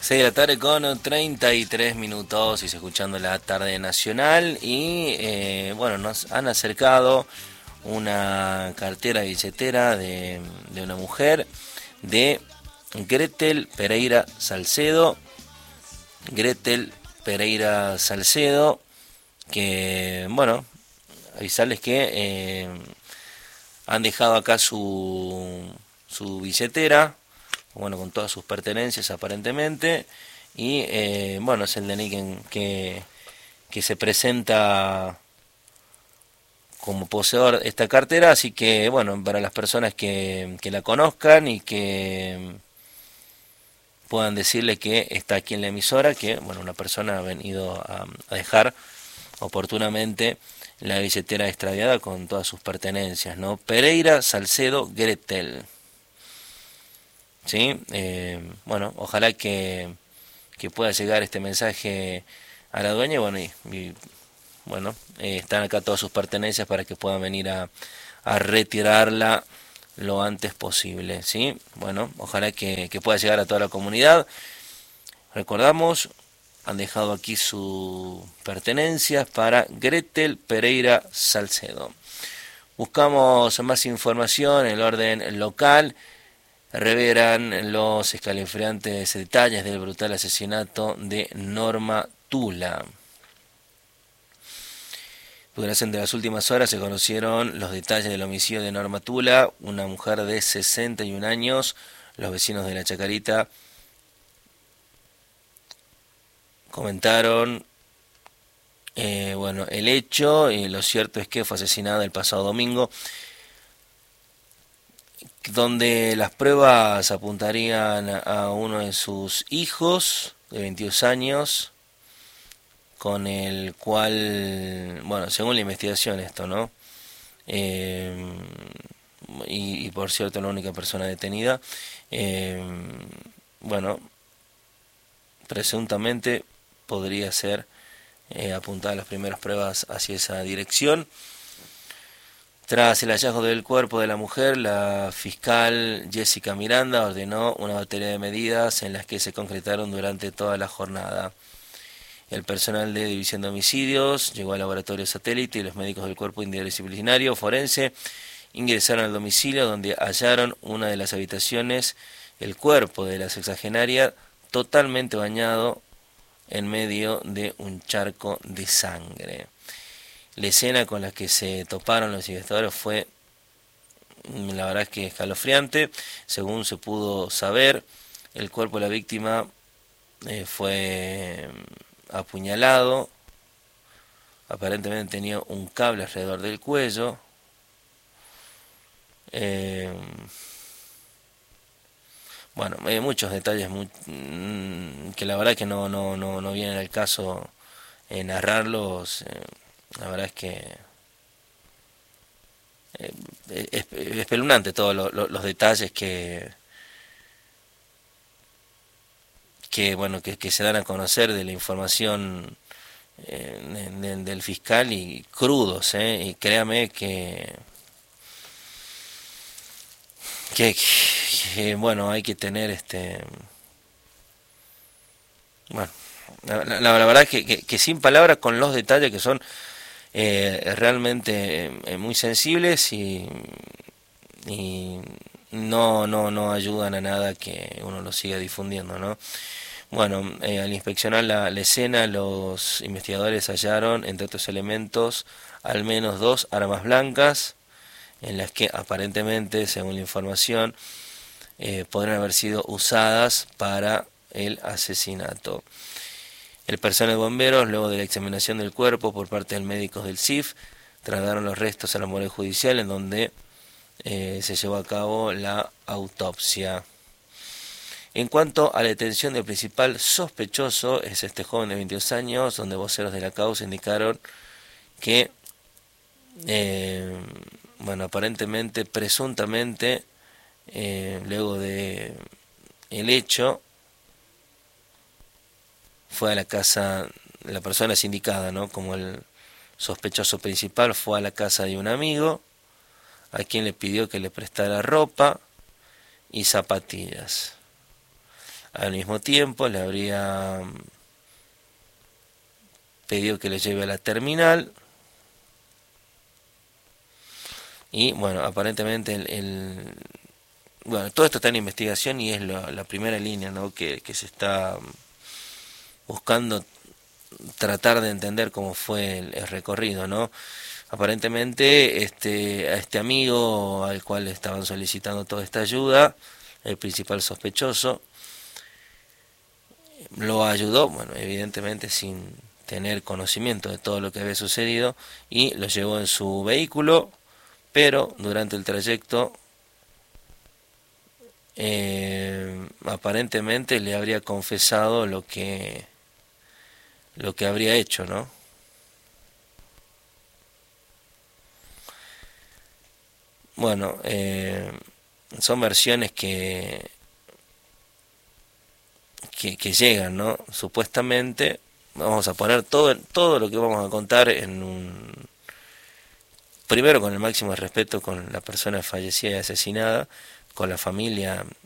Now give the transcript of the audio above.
6 de la tarde con 33 minutos y se escuchando la tarde nacional y bueno, nos han acercado una cartera billetera de una mujer de Gretel Pereira Salcedo. Gretel Pereira Salcedo, que bueno, avisarles que han dejado acá su billetera, bueno, con todas sus pertenencias aparentemente, y bueno, es el DNI que se presenta como poseedor de esta cartera, así que bueno, para las personas que la conozcan y que puedan decirle que está aquí en la emisora, que bueno, una persona ha venido a dejar oportunamente la billetera extraviada con todas sus pertenencias, ¿no? Pereira Salcedo Gretel. ¿Sí? Bueno, ojalá que pueda llegar este mensaje a la dueña. Bueno, bueno, están acá todas sus pertenencias para que puedan venir a retirarla lo antes posible. ¿Sí? Bueno, ojalá que pueda llegar a toda la comunidad. Recordamos, han dejado aquí sus pertenencias para Gretel Pereira Salcedo. Buscamos más información en el orden local. Revelan los escalofriantes detalles del brutal asesinato de Norma Tula. Durante las últimas horas se conocieron los detalles del homicidio de Norma Tula, una mujer de 61 años. Los vecinos de La Chacarita comentaron bueno, el hecho, y lo cierto es que fue asesinada el pasado domingo, donde las pruebas apuntarían a uno de sus hijos de 22 años, con el cual, bueno, según la investigación esto, ¿no? Eh, y por cierto, la única persona detenida, eh, bueno, presuntamente podría ser apuntar las primeras pruebas hacia esa dirección. Tras el hallazgo del cuerpo de la mujer, la fiscal Jessica Miranda ordenó una batería de medidas en las que se concretaron durante toda la jornada. El personal de División de Homicidios llegó al laboratorio satélite y los médicos del Cuerpo Interdisciplinario Forense ingresaron al domicilio donde hallaron una de las habitaciones, el cuerpo de la sexagenaria totalmente bañado en medio de un charco de sangre. La escena con la que se toparon los investigadores fue, la verdad es que escalofriante. Según se pudo saber, el cuerpo de la víctima fue apuñalado. Aparentemente tenía un cable alrededor del cuello. Bueno, muchos detalles que la verdad que no vienen al caso narrarlos. La verdad es que es espeluznante todos los detalles que bueno que se dan a conocer de la información del fiscal, y crudos, y créame que bueno, hay que tener bueno, la verdad es que sin palabras, con los detalles que son realmente muy sensibles, y no ayudan a nada que uno lo siga difundiendo, ¿no? Bueno, al inspeccionar la escena, los investigadores hallaron, entre otros elementos, al menos 2 armas blancas, en las que aparentemente, según la información, podrían haber sido usadas para el asesinato. El personal de bomberos, luego de la examinación del cuerpo por parte de médicos del CIF, trasladaron los restos a la morgue judicial, en donde se llevó a cabo la autopsia. En cuanto a la detención del principal sospechoso, es este joven de 22 años, donde voceros de la causa indicaron que, bueno, aparentemente, presuntamente, luego de el hecho, fue a la casa, la persona es indicada, ¿no?, como el sospechoso principal, fue a la casa de un amigo, a quien le pidió que le prestara ropa y zapatillas. Al mismo tiempo le habría pedido que le lleve a la terminal. Y bueno, aparentemente bueno, todo esto está en investigación y es la primera línea, ¿no?, que se está buscando tratar de entender cómo fue el recorrido, ¿no? Aparentemente a este amigo al cual estaban solicitando toda esta ayuda, el principal sospechoso, lo ayudó, bueno, evidentemente sin tener conocimiento de todo lo que había sucedido, y lo llevó en su vehículo, pero durante el trayecto aparentemente le habría confesado lo que habría hecho, ¿no? Bueno, son versiones que llegan, ¿no? Supuestamente, vamos a poner todo lo que vamos a contar en un... Primero con el máximo respeto con la persona fallecida y asesinada, con la familia